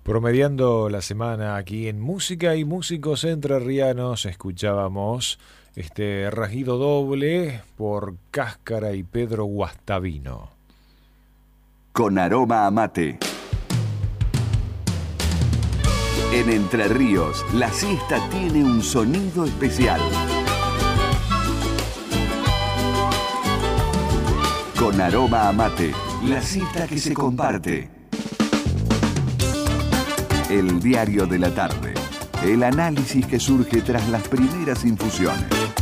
Promediando la semana aquí en Música y Músicos Entrerrianos, escuchábamos este Rajido Doble por Cáscara y Pedro Guastavino. Con aroma a mate. En Entre Ríos, la siesta tiene un sonido especial. Con aroma a mate, la siesta que se comparte. El diario de la tarde. El análisis que surge tras las primeras infusiones.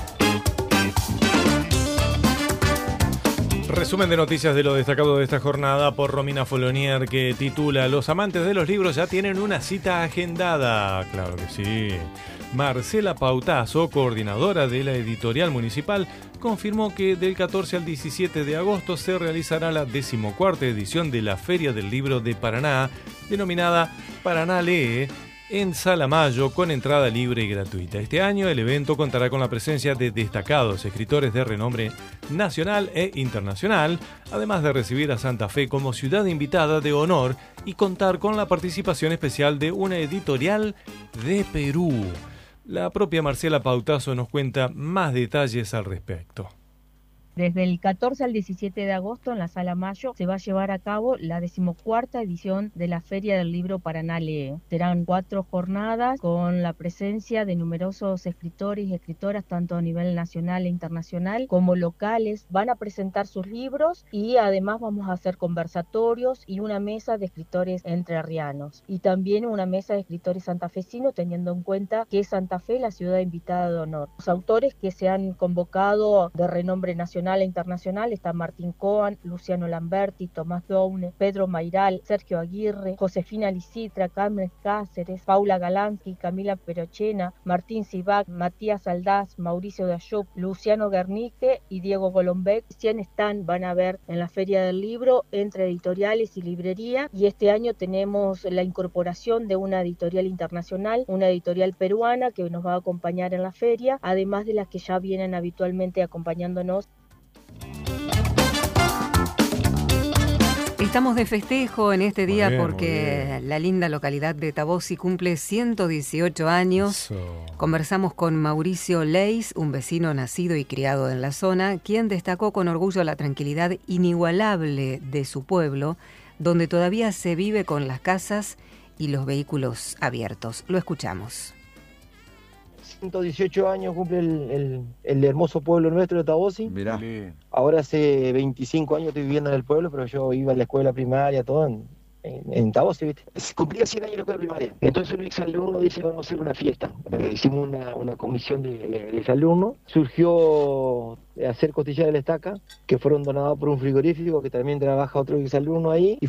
Resumen de noticias de lo destacado de esta jornada por Romina Folonier, que titula: Los amantes de los libros ya tienen una cita agendada. Claro que sí. Marcela Pautazo, coordinadora de la editorial municipal, confirmó que del 14 al 17 de agosto se realizará la 14ª edición de la Feria del Libro de Paraná, denominada Paraná Lee, en Sala Mayo, con entrada libre y gratuita. Este año el evento contará con la presencia de destacados escritores de renombre nacional e internacional, además de recibir a Santa Fe como ciudad invitada de honor y contar con la participación especial de una editorial de Perú. La propia Marcela Pautazo nos cuenta más detalles al respecto. Desde el 14 al 17 de agosto en la Sala Mayo se va a llevar a cabo la 14ª edición de la Feria del Libro Paraná Lee. Serán 4 jornadas con la presencia de numerosos escritores y escritoras, tanto a nivel nacional e internacional como locales. Van a presentar sus libros y además vamos a hacer conversatorios y una mesa de escritores entrerrianos. Y también una mesa de escritores santafesinos, teniendo en cuenta que Santa Fe es la ciudad invitada de honor. Los autores que se han convocado de renombre nacional e internacional están Martín Coan, Luciano Lamberti, Tomás Doune, Pedro Mairal, Sergio Aguirre, Josefina Licitra, Carmen Cáceres, Paula Galansky, Camila Perochena, Martín Sibac, Matías Aldaz, Mauricio de Ayup, Luciano Guernique y Diego Golombek. 100 van a ver en la Feria del Libro entre editoriales y librería, y este año tenemos la incorporación de una editorial internacional, una editorial peruana que nos va a acompañar en la feria, además de las que ya vienen habitualmente acompañándonos. Estamos de festejo en este día porque la linda localidad de Tabosi cumple 118 años. Eso. Conversamos con Mauricio Leis, un vecino nacido y criado en la zona, quien destacó con orgullo la tranquilidad inigualable de su pueblo, donde todavía se vive con las casas y los vehículos abiertos. Lo escuchamos. 118 años cumple el hermoso pueblo nuestro de Tabosi. Mirá. Ahora hace 25 años estoy viviendo en el pueblo, pero yo iba a la escuela primaria, todo en Tabosi, ¿viste? Cumplía 100 años la escuela primaria. Entonces un exalumno dice, vamos a hacer una fiesta. Hicimos una comisión de exalumnos. Surgió hacer costillar de la estaca, que fueron donados por un frigorífico que también trabaja otro exalumno ahí.